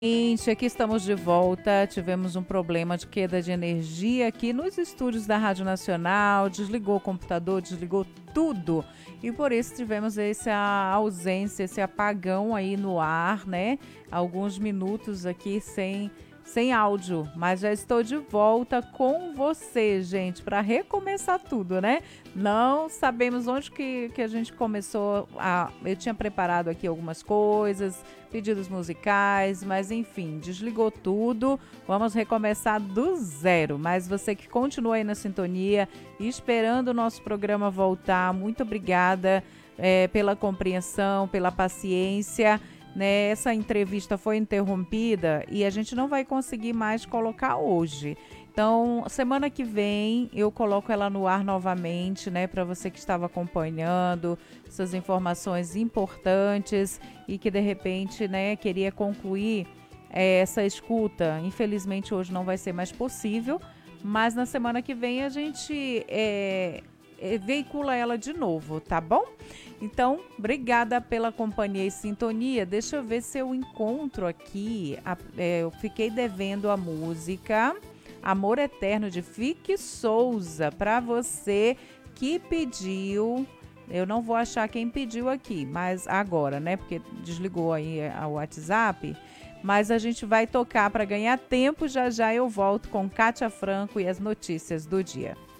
Gente, aqui estamos de volta. Tivemos um problema de queda de energia aqui nos estúdios da Rádio Nacional. Desligou o computador, desligou tudo. E por isso tivemos essa ausência, esse apagão aí no ar, né? Alguns minutos aqui sem áudio, mas já estou de volta com você, gente, para recomeçar tudo, né? Não sabemos onde que a gente começou eu tinha preparado aqui algumas coisas, pedidos musicais, mas enfim, desligou tudo. Vamos recomeçar do zero. Mas você que continua aí na sintonia, esperando o nosso programa voltar, muito obrigada pela compreensão, pela paciência. Né, essa entrevista foi interrompida e a gente não vai conseguir mais colocar hoje. Então, semana que vem eu coloco ela no ar novamente, né, para você que estava acompanhando essas informações importantes e que de repente, né, queria concluir essa escuta. Infelizmente hoje não vai ser mais possível, mas na semana que vem a gente veicula ela de novo, tá bom? Então, obrigada pela companhia e sintonia. Deixa eu ver se eu encontro aqui. Eu fiquei devendo a música Amor Eterno de Fique Souza para você que pediu. Eu não vou achar quem pediu aqui, mas agora, né? Porque desligou aí o WhatsApp. Mas a gente vai tocar para ganhar tempo. Já já eu volto com Kátia Franco e as notícias do dia.